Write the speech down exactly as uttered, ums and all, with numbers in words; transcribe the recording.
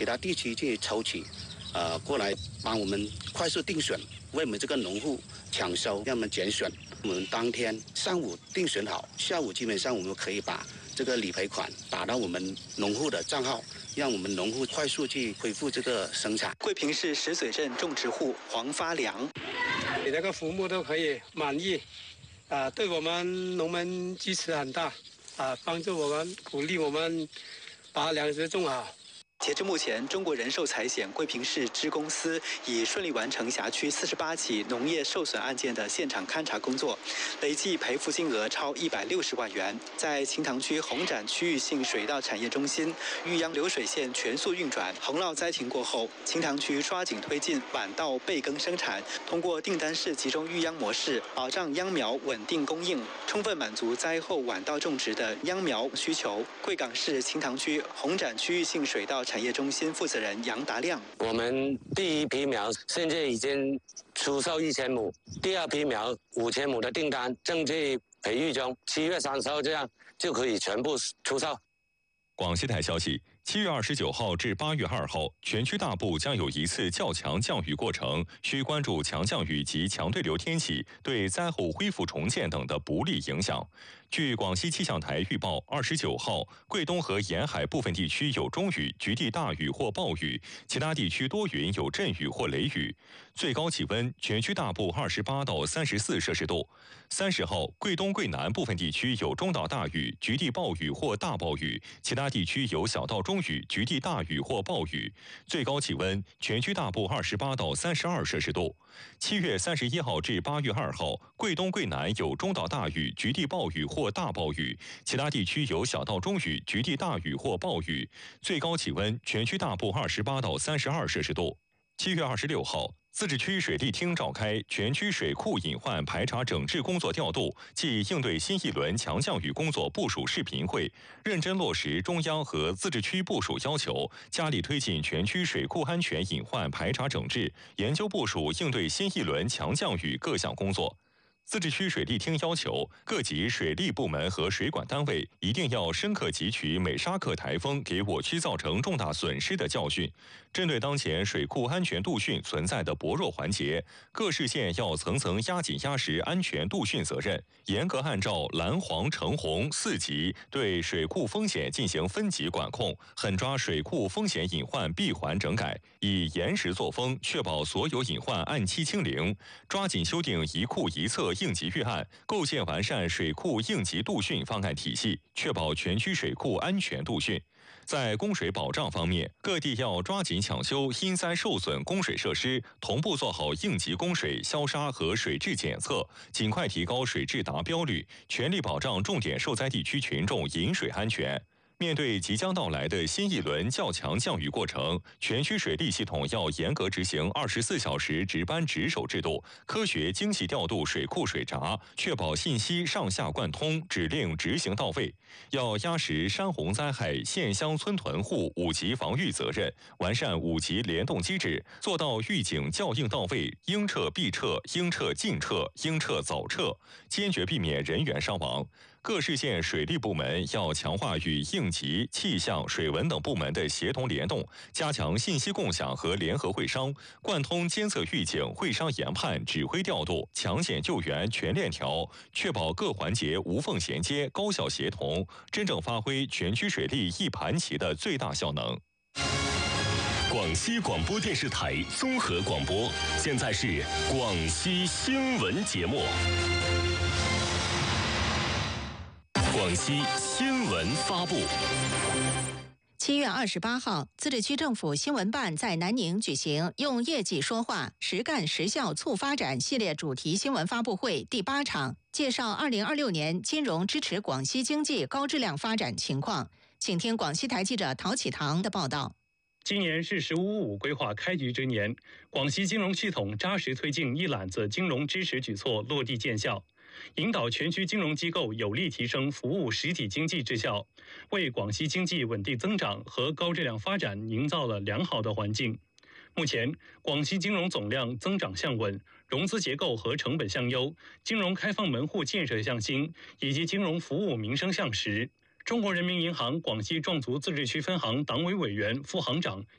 其他地区去抽取，呃，过来帮我们快速定选，为我们这个农户抢收，让我们拣选。我们当天上午定选好，下午基本上我们可以把这个理赔款打到我们农户的账号，让我们农户快速去恢复这个生产。 桂平市石嘴镇种植户黄发良， 你那个服务都可以满意，啊、呃，对我们农民支持很大，啊、呃，帮助我们鼓励我们把粮食种好。 截至目前，中国人寿财险桂平市支公司已顺利完成辖区四十八起农业受损案件的现场勘查工作，累计赔付金额超一百六十万元。在清塘区红展区域性水稻产业中心，玉秧流水线全速运转。洪涝灾情过后，清塘区抓紧推进晚稻备耕生产，通过订单式集中育秧模式，保障秧苗稳定供应，充分满足灾后晚稻种植的秧苗需求。贵港市清塘区红展区域性水稻产业中心负责人杨达亮， 我们第一批苗现在已经出售一千亩，第二批苗五千亩的订单正在培育中，七月三十号这样就可以全部出售。 广西台消息，七月二十九号至八月二号，全区大部将有一次较强降雨过程，需关注强降雨及强对流天气对灾后恢复重建等的不利影响。据广西气象台预报，二十九号，贵东和沿海部分地区有中雨，局地大雨或暴雨，其他地区多云有阵雨或雷雨。最高气温，全区大部二十八到三十四摄氏度。三十号，贵东、贵南部分地区有中到大雨，局地暴雨或大暴雨，其他地区有小到中雨，局地大雨或暴雨。最高气温，全区大部二十八到三十二摄氏度。七月三十一号至八月二号，贵东、贵南有中到大雨，局地暴雨或大暴雨，其他地区有小到中雨，局地大雨或暴雨。最高气温，全区大部二十八到三十二摄氏度。七月二十六号，自治区水利厅召开全区水库隐患排查整治工作调度暨应对新一轮强降雨工作部署视频会，认真落实中央和自治区部署要求，加力推进全区水库安全隐患排查整治，研究部署应对新一轮强降雨各项工作。自治区水利厅要求各级水利部门和水管单位一定要深刻汲取美沙克台风给我区造成重大损失的教训，针对当前水库安全度汛存在的薄弱环节，各市县要层层压紧压实安全度汛责任，严格按照蓝黄橙红四级对水库风险进行分级管控，狠抓水库风险隐患闭环整改，以严实作风确保所有隐患按期清零，抓紧修订一库一测应急预案，构建完善水库应急度汛方案体系，确保全区水库安全度汛。在供水保障方面，各地要抓紧抢修因灾受损供水设施，同步做好应急供水、消杀和水质检测，尽快提高水质达标率，全力保障重点受灾地区群众饮水安全。面对即将到来的新一轮较强降雨过程，全区水利系统要严格执行二十四小时值班值守制度，科学精细调度水库水闸，确保信息上下贯通，指令执行到位。要压实山洪灾害县乡村屯户五级防御责任，完善五级联动机制，做到预警校应到位，应撤必撤，应撤尽撤，应撤早撤，坚决避免人员伤亡。各市县水利部门要强化与应急、气象、水文等部门的协同联动，加强信息共享和联合会商，贯通监测预警、会商研判、指挥调度、抢险救援全链条，确保各环节无缝衔接、高效协同，真正发挥全区水利一盘棋的最大效能。 广西广播电视台综合广播，现在是广西新闻节目。广西新闻发布。 七月二十八号，自治区政府新闻办在南宁举行用业绩说话、实干实效促发展系列主题新闻发布会第八场，介绍二零二六年金融支持广西经济高质量发展情况。请听广西台记者陶启堂的报道。 今年是“十五五”规划开局之年，广西金融系统扎实推进一揽子金融支持举措落地见效，引导全区金融机构有力提升服务实体经济质效，为广西经济稳定增长和高质量发展营造了良好的环境。目前，广西金融总量增长向稳，融资结构和成本向优，金融开放门户建设向新，以及金融服务民生向实。中国人民银行广西壮族自治区分行党委委员、副行长